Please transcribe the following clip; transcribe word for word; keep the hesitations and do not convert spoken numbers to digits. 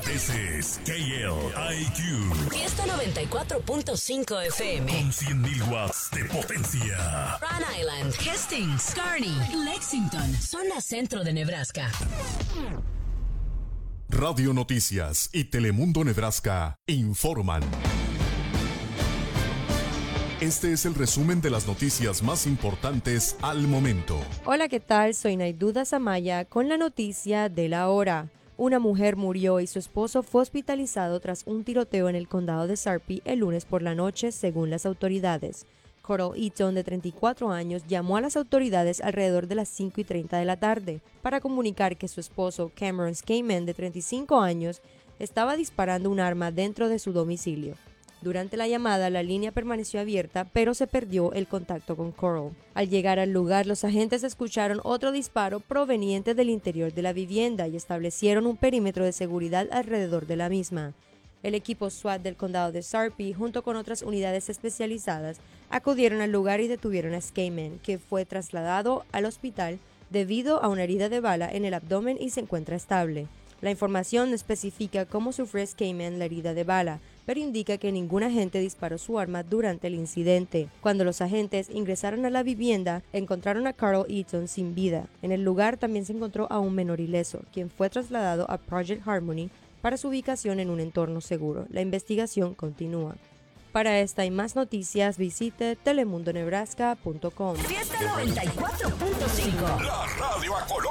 This is K L I Q. Fiesta noventa y cuatro punto cinco F M. Con cien mil watts de potencia. Rhode Island, Hastings, Kearney, Lexington, zona centro de Nebraska. Radio Noticias y Telemundo Nebraska informan. Este es el resumen de las noticias más importantes al momento. Hola, ¿qué tal? Soy Naiduda Samaya con la noticia de la hora. Una mujer murió y su esposo fue hospitalizado tras un tiroteo en el condado de Sarpy el lunes por la noche, según las autoridades. Coral Eaton, de treinta y cuatro años, llamó a las autoridades alrededor de las cinco y treinta de la tarde para comunicar que su esposo, Cameron Skayman, de treinta y cinco años, estaba disparando un arma dentro de su domicilio. Durante la llamada, la línea permaneció abierta, pero se perdió el contacto con Coral. Al llegar al lugar, los agentes escucharon otro disparo proveniente del interior de la vivienda y establecieron un perímetro de seguridad alrededor de la misma. El equipo SWAT del condado de Sarpy, junto con otras unidades especializadas, acudieron al lugar y detuvieron a Skayman, que fue trasladado al hospital debido a una herida de bala en el abdomen y se encuentra estable. La información no especifica cómo sufrió Skayman la herida de bala, pero indica que ningún agente disparó su arma durante el incidente. Cuando los agentes ingresaron a la vivienda, encontraron a Coral Eaton sin vida. En el lugar también se encontró a un menor ileso, quien fue trasladado a Project Harmony para su ubicación en un entorno seguro. La investigación continúa. Para esta y más noticias, visite telemundo nebraska punto com. Fiesta noventa y cuatro punto cinco. La radio a color.